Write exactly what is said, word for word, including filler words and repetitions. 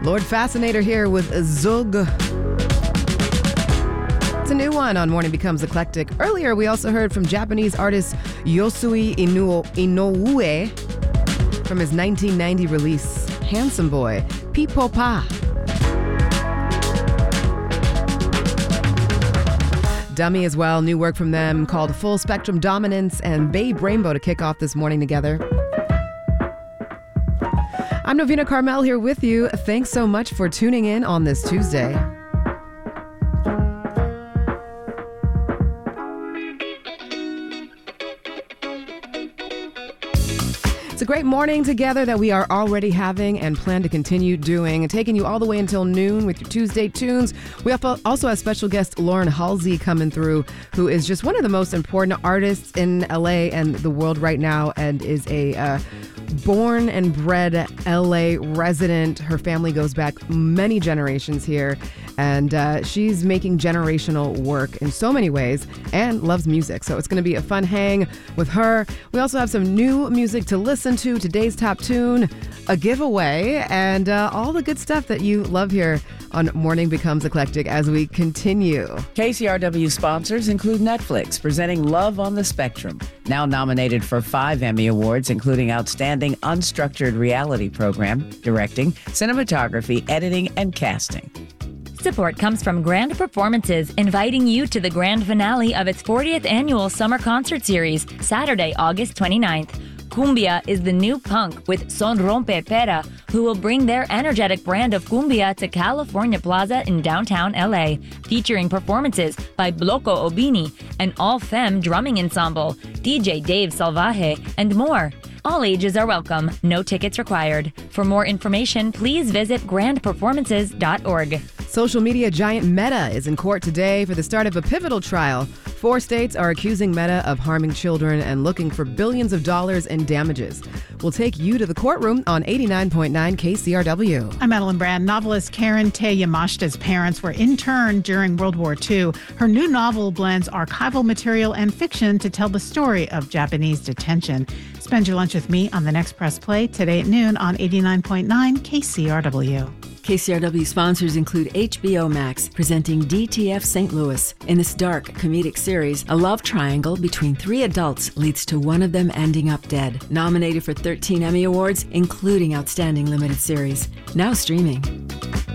Lord Fascinator here with Zug. It's a new one on Morning Becomes Eclectic. Earlier, we also heard from Japanese artist Yosui Inoue, Inoue from his nineteen ninety release, Handsome Boy, Pipopa. Dummy as well, new work from them called Full Spectrum Dominance, and Babe Rainbow to kick off this morning together. I'm Novena Carmel here with you. Thanks so much for tuning in on this Tuesday. It's a great morning together that we are already having and plan to continue doing, and taking you all the way until noon with your Tuesday tunes. We also have special guest Lauren Halsey coming through, who is just one of the most important artists in L A and the world right now, and is a uh, born and bred L A resident. Her family goes back many generations here, and uh, she's making generational work in so many ways and loves music. So it's going to be a fun hang with her. We also have some new music to listen to, today's top tune, a giveaway, and uh, all the good stuff that you love here on Morning Becomes Eclectic as we continue. K C R W sponsors include Netflix, presenting Love on the Spectrum, now nominated for five Emmy Awards, including Outstanding Unstructured Reality Program, Directing, Cinematography, Editing, and Casting. Support comes from Grand Performances, inviting you to the grand finale of its fortieth annual summer concert series, Saturday, August twenty-ninth. Cumbia is the new punk with Son Rompe Pera, who will bring their energetic brand of cumbia to California Plaza in downtown L A, featuring performances by Bloco Obini, an all-femme drumming ensemble, D J Dave Salvaje, and more. All ages are welcome, no tickets required. For more information, please visit grand performances dot org. Social media giant Meta is in court today for the start of a pivotal trial. Four states are accusing Meta of harming children and looking for billions of dollars in damages. We'll take you to the courtroom on eighty-nine point nine K C R W. I'm Madeline Brand. Novelist Karen Tay Yamashita's parents were interned during World War Two. Her new novel blends archival material and fiction to tell the story of Japanese detention. Spend your lunch with me on the next Press Play today at noon on eighty-nine point nine K C R W. K C R W sponsors include H B O Max, presenting D T F Saint Louis. In this dark comedic series, a love triangle between three adults leads to one of them ending up dead. Nominated for thirteen Emmy Awards, including Outstanding Limited Series. Now streaming.